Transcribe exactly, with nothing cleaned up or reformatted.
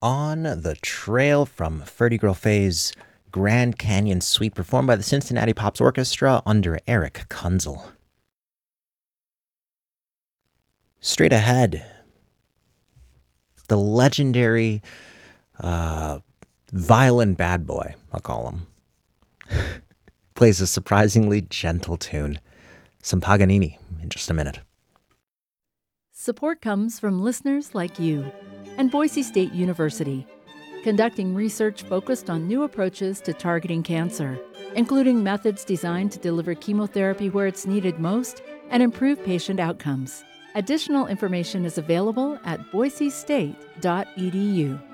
On the Trail from Ferdy Girl Faye's Grand Canyon Suite, performed by the Cincinnati Pops Orchestra under Eric Kunzel. Straight ahead, the legendary uh, violin bad boy, I'll call him, plays a surprisingly gentle tune. Some Paganini in just a minute. Support comes from listeners like you and Boise State University, conducting research focused on new approaches to targeting cancer, including methods designed to deliver chemotherapy where it's needed most and improve patient outcomes. Additional information is available at boise state dot e d u.